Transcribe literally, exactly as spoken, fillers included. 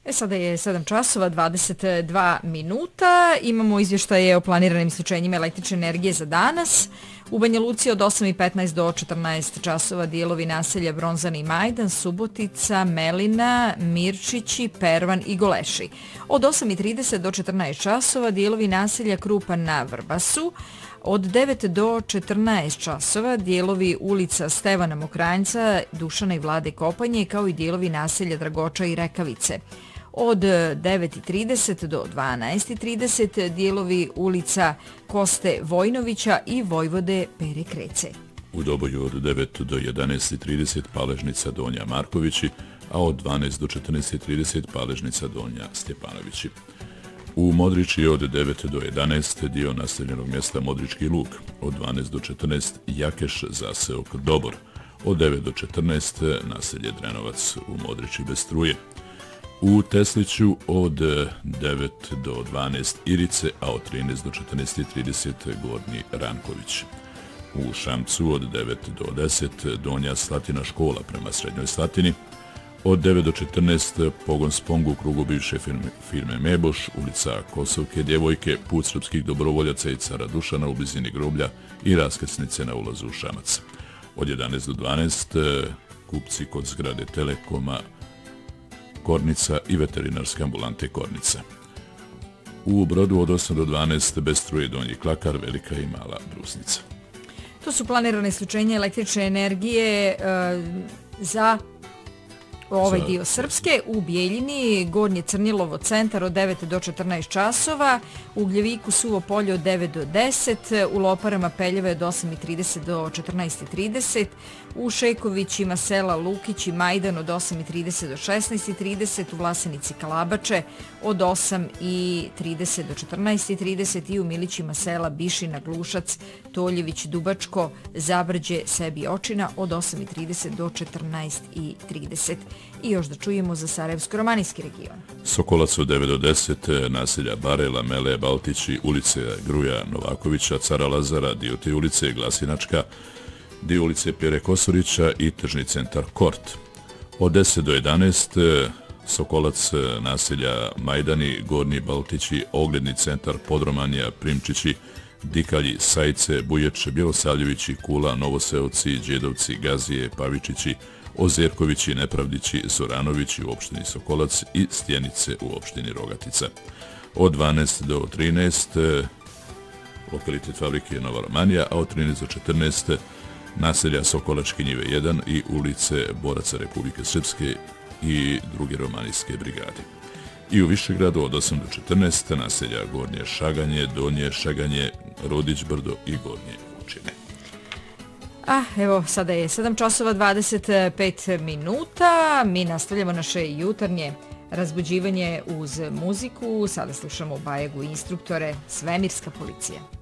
E sada je sedam časova dvadeset dva minuta. Imamo izvještaje o planiranim isključenjima električne energije za danas. U Banja Luci od osam i petnaest do četrnaest časova dijelovi naselja Bronzani i Majdan, Subotica, Melina, Mirčići, Pervan i Goleši. Od osam i trideset do četrnaest časova dijelovi naselja Krupan na Vrbasu. Od devet do četrnaest časova dijelovi ulica Stevana Mokranjca, Dušana i Vlade Kopanje, kao i dijelovi naselja Dragoča i Rekavice. Od devet i trideset do dvanaest i trideset dijelovi ulica Koste Vojnovića i Vojvode Pere Krece. U Doboju od devet do jedanaest i trideset Paležnica Donja Markovići, a od dvanaest do četrnaest i trideset Paležnica Donja Stjepanovići. U Modrići od devet do jedanaest dio naseljenog mjesta Modrički Lug, od dvanaest do četrnaest Jakeš zaseok Dobor, od devet do četrnaest naselje Drenovac u Modrići bez struje. U Tesliću od devet do dvanaest Irice, a od trinaest do četrnaest i trideset Gornji Ranković. U Šamcu od devet do deset Donja Slatina škola prema Srednjoj Slatini, od devet do četrnaest pogon Spong u krugu bivše firme, firme Meboš, ulica Kosovke Djevojke, put srpskih dobrovoljaca i cara Dušana u blizini groblja i raskrsnice na ulazu u Šamac. Od jedanaest do dvanaest kupci kod zgrade Telekoma Kornica i veterinarske ambulante Kornica. U Brodu od osam do dvanaest bez struje Donji Klakar, Velika i Mala Brusnica. To su planirane isključenja električne energije e, za ovaj za... dio Srpske. U Bijeljini, Gornje Crnilovo centar od devet do četrnaest časova, u Gljeviku Suvo polje od devet do deset, u Loparama Peljeve od osam i trideset do četrnaest i trideset, u Šejkovićima sela Lukić i Majdan od osam i trideset do šesnaest i trideset, u Vlasenici Kalabače od osam i trideset do četrnaest i trideset i u Milićima sela Bišina, Glušac, Toljević, Dubačko, Zabrđe, Sebi Očina od osam i trideset do četrnaest i trideset. I još da čujemo za Sarajevsko-romanijski region. Sokolac od devet do deset, naselja Barela, Mele, Baltići, ulice Gruja Novakovića, Cara Lazara, dio te ulice Glasinačka, dio ulice Pere Kosorića i tržni centar Kort. Od deset do jedanaest Sokolac, naselja Majdani, Gornji Baltići, ogledni centar Podromanija, Primčići, Dikalji, Sajce, Buječ, Bjelosavljevići, Kula, Novoseoci, Đedovci, Gazije, Pavičići, Ozerkovići, Nepravdići, Zoranovići u opštini Sokolac i Stjenice u opštini Rogatica. Od dvanaest do trinaest lokalitet fabrike Nova Romanija, a od trinaest do četrnaest naselja Sokolačke njive jedan i ulice Boraca Republike Srpske i druge romanijske brigade. I u Višegradu od osam do četrnaest naselja Gornje Šaganje, Donje Šaganje, Rodić Brdo i Gornje Vučine. Ah, evo, sada je sedam časova dvadeset pet minuta. Mi nastavljamo naše jutarnje razbuđivanje uz muziku. Sada slušamo Bajegu instruktore Svemirska policija.